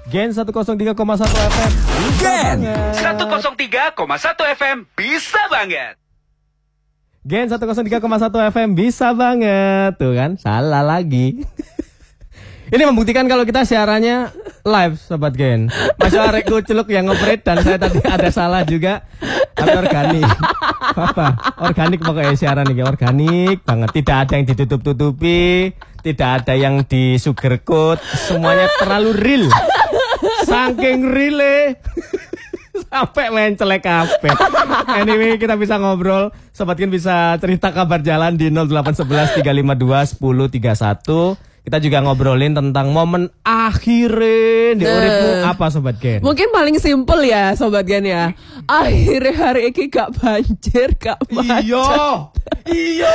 Gen 103,1 FM. Gen 103,1 FM bisa banget. Gen 103,1 FM bisa banget. Tuh kan, salah lagi. Ini membuktikan kalau kita siarannya live, Sobat Gen. Masih arek kuculuk yang ngoperate dan saya tadi ada salah juga. Tapi organik. Apa? Organik pokoknya siaran ini, organik banget. Tidak ada yang ditutup-tutupi, tidak ada yang di sugarcoat, semuanya terlalu real. Saking real sampai mencelek kabeh. Anyway, kita bisa ngobrol. Sobat Gen bisa cerita kabar jalan di 0811 352 1031. Kita juga ngobrolin tentang momen akhirnya di uripmu apa, Sobat Gen? Mungkin paling simpel ya, Sobat Gen ya. Akhirnya hari ini gak banjir, gak macet. Iya.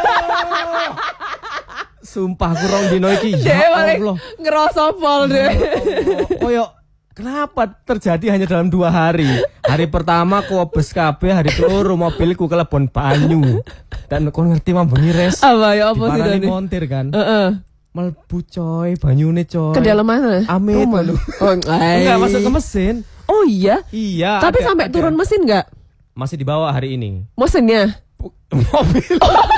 Sumpah kurang dino iki. Ya Allah. Ngerasa pol deh. Koyo kenapa terjadi hanya dalam 2 hari? Hari pertama ku obes kabeh, hari keloro mobilku kelebon banyu. Dan kau ngerti mambuni res. Apa ya apa sih tadi? Montir kan. Melbu coy, banyune coy. Ke dalam mana? Amit. Oh, enggak masuk ke mesin. Oh iya? Iya. Tapi sampai turun mesin enggak? Masih dibawa hari ini. Mesinnya? Mobil.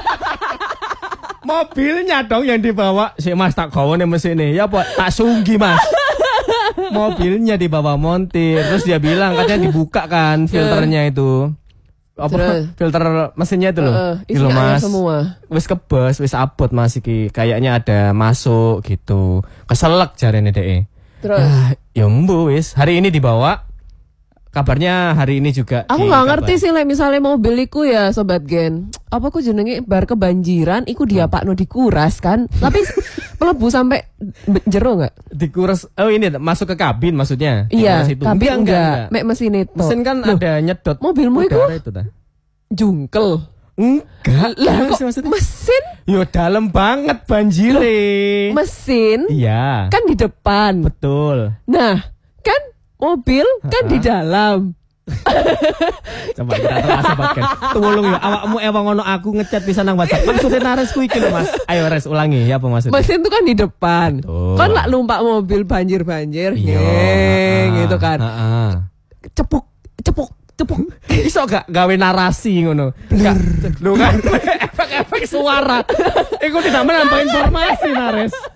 Mobilnya dong yang dibawa. Si Mas tak gawane mesinnya. Ya Pak, tak sunggi Mas. Mobilnya dibawa montir. Terus dia bilang katanya dibuka kan filternya itu. Apa filter mesinnya itu loh. Isi air semua. Wis kebes, wis abot Mas iki. Kayaknya ada masuk gitu. Keselak jarene dhek. Terus ya mbu wis. Hari ini dibawa. Kabarnya hari ini juga. Aku nggak ngerti sih lah misalnya mobiliku ya, Sobat Gen. Apa ku jenenge bar kebanjiran iku diapakno dikuras kan. Tapi melebu sampai jero nggak? Dikuras. Oh ini masuk ke kabin maksudnya. Iya, kabin enggak. Mek mesin itu. Mesin kan ada nyedot. Mobilmu itu jungkel. Enggak. Lah kok mesin? Yo dalam banget banjire. Mesin? Iya. Kan di depan. Betul. Nah, kan mobil kan di dalam. Coba kita terasa bahkan. Tolong ya awakmu ewang ono aku ngechat bisa nang WhatsApp. Maksudnya nares ku iki lho Mas. Ayo res ulangi ya apa maksudnya? Mesin tuh kan di depan. Kan lak numpak mobil banjir-banjir gitu kan. Cepuk. Iso gak gawe narasi ngono. Enggak. Lho kan efek-efek suara. Iku tidak menambah informasi nares.